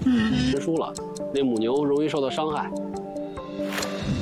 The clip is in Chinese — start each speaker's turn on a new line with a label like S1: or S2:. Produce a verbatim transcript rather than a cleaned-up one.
S1: 认输了，那母牛容易受到伤害。